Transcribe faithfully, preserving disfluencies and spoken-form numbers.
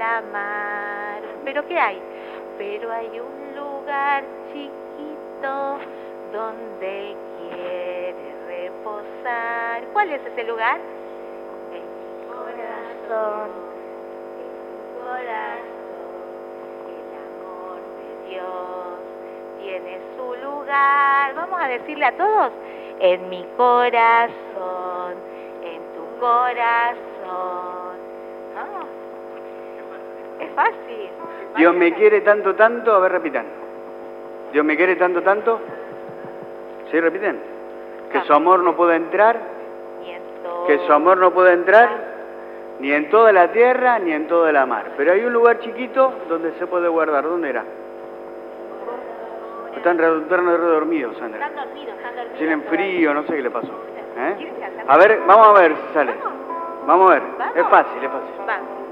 la mar. ¿Pero qué hay? Pero hay un lugar chiquito donde quiere reposar. ¿Cuál es ese lugar? En mi corazón, en tu corazón, el amor de Dios tiene su lugar. Vamos a decirle a todos, en mi corazón, en tu corazón. Vamos. Es fácil. Dios me quiere tanto, tanto, a ver, repitan. Dios me quiere tanto, tanto. ¿Sí, repiten? Que su amor no puede entrar, que su amor no puede entrar ni en toda la tierra ni en toda la mar. Pero hay un lugar chiquito donde se puede guardar. ¿Dónde era? Están dormidos, Sandra. Están dormidos, están dormidos. Tienen frío, no sé qué le pasó. ¿Eh? A ver, vamos a ver si sale. Vamos a ver. Es fácil, es fácil. Vamos.